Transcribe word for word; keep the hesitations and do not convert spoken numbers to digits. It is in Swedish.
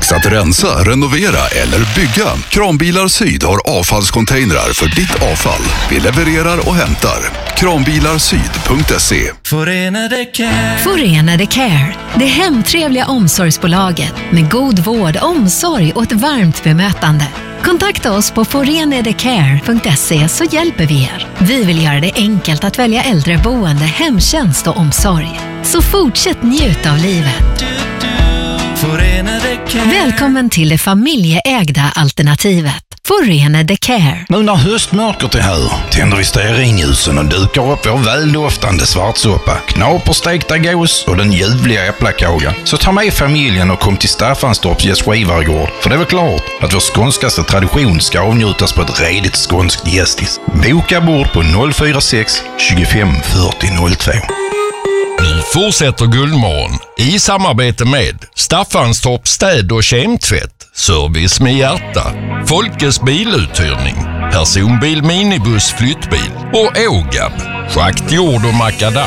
Dags att rensa, renovera eller bygga. Kranbilar Syd har avfallscontainrar för ditt avfall. Vi levererar och hämtar. kranbilarsyd punkt se. Förenade Care. Förenade Care. Det hemtrevliga omsorgsbolaget med god vård, omsorg och ett varmt bemötande. Kontakta oss på forenadecare punkt se så hjälper vi er. Vi vill göra det enkelt att välja äldreboende, hemtjänst och omsorg. Så fortsätt njuta av livet. Välkommen till det familjeägda alternativet. Förenade Care. Nu när höstmörkret är här tänder vi stearinljusen och dukar upp vår väldoftande svartsoppa, knaperstekta gås och den ljuvliga äpplakagan. Så ta med familjen och kom till Staffanstorps gästgivargård. För det är väl klart att vår skånskaste tradition ska avnjutas på ett redigt skånskt gästis. Boka bord på noll fyra sex tjugofem fyrtio noll två. Vi fortsätter Guldmorgon i samarbete med Staffanstorp städ- och kemtvätt, service med hjärta, Folkes biluthyrning, personbil, minibuss, flyttbil och Ågab, schakt, jord och makadam.